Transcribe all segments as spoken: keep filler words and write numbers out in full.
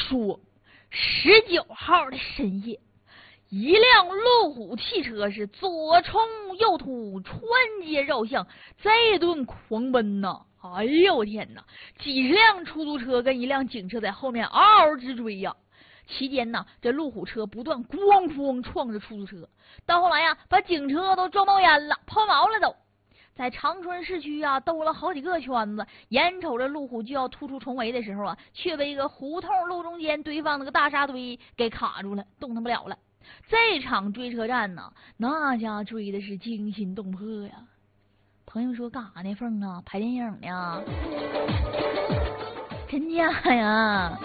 说十九号的深夜，一辆路虎汽车是左冲右突，穿街绕巷，这顿狂奔呐！哎呦我天哪！几十辆出租车跟一辆警车在后面嗷嗷直追呀！期间呢，这路虎车不断咣咣撞着出租车，到后来呀，把警车都撞冒烟了，抛锚了都。在长春市区啊，兜了好几个圈子，眼瞅着路虎就要突出重围的时候啊，却被一个胡同路中间堆放那个大沙堆给卡住了，动弹不了了。这场追车战呢，那家追的是惊心动魄呀！朋友说干啥呢？凤啊，拍电影呢？真假呀？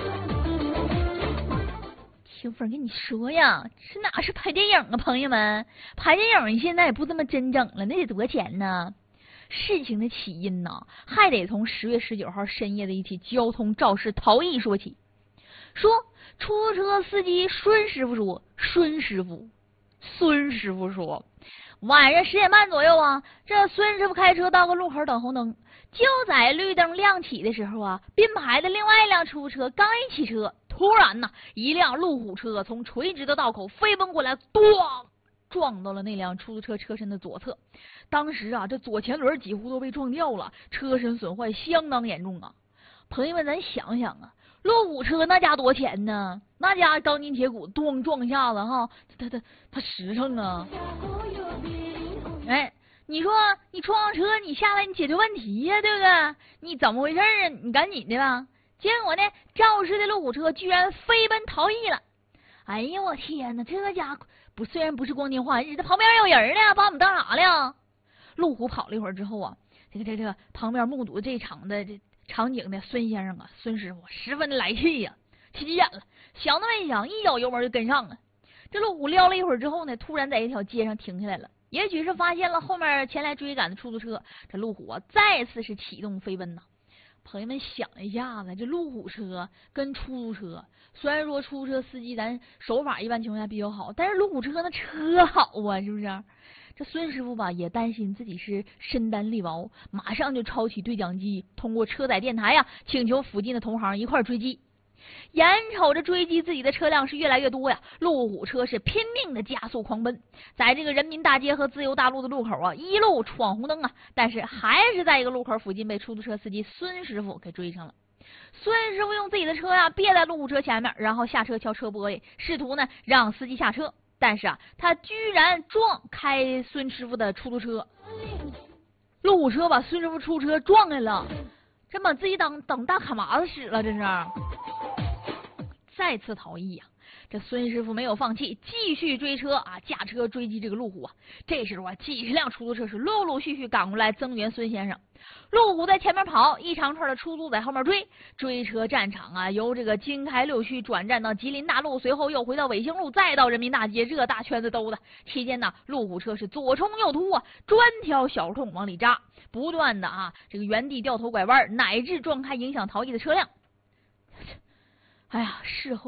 听凤跟你说呀，这哪是拍电影啊，朋友们，拍电影现在也不这么真整了，那得多钱呢？事情的起因呢，还得从十月十九号深夜的一起交通肇事逃逸说起。说出租车司机孙师傅说，孙师傅，孙师傅说，晚上十点半左右啊，这孙师傅开车到个路口等红灯，就在绿灯亮起的时候啊，并排的另外一辆出租车刚一起车，突然呢，一辆路虎车从垂直的道口飞奔过来，咣！撞到了那辆出租车车身的左侧。当时啊，这左前轮几乎都被撞掉了，车身损坏相当严重啊！朋友们，咱想想啊，路虎车那家多钱呢？那家钢筋铁骨，咣撞一下子哈，他他他实诚啊！哎，你说你撞上车，你下来你解决问题呀，对不对？你怎么回事啊？你赶紧的吧！结果呢，肇事的路虎车居然飞奔逃逸了！哎呀，我天哪，这家伙不虽然不是光天化日，这旁边有人呢，把我们当啥了？路虎跑了一会儿之后啊，这个这个这个旁边目睹这场的这场景的孙先生啊，孙师傅十分的来气呀、啊，起急眼了，想都没想，一脚油门就跟上了。这路虎撩了一会儿之后呢，突然在一条街上停下来了，也许是发现了后面前来追赶的出租车，这路虎啊再次是启动飞奔呐。朋友们想一下子，这路虎车跟出租车，虽然说出租车司机咱手法一般情况下比较好，但是路虎车那车好啊，是不是？这孙师傅吧也担心自己是身单力薄，马上就抄起对讲机，通过车载电台呀，请求附近的同行一块追击。眼瞅着追击自己的车辆是越来越多呀，路虎车是拼命的加速狂奔，在这个人民大街和自由大路的路口啊，一路闯红灯啊，但是还是在一个路口附近被出租车司机孙师傅给追上了。孙师傅用自己的车呀别在路虎车前面，然后下车敲车玻璃，试图呢让司机下车，但是啊，他居然撞开孙师傅的出租车，路虎车把孙师傅出租车撞来了，真把自己当当大卡麻子使了，这是。再次逃逸呀、啊！这孙师傅没有放弃，继续追车啊，驾车追击这个路虎啊。这时候啊，几十辆出租车是陆陆续续赶过来增援孙先生。路虎在前面跑，一长串的出租在后面追。追车战场啊，由这个京开六区转战到吉林大路，随后又回到纬兴路，再到人民大街，这大圈子兜的。期间呢，路虎车是左冲右突啊，专挑小洞往里扎，不断的啊，这个原地掉头拐弯，乃至撞开影响逃逸的车辆。哎呀，事后。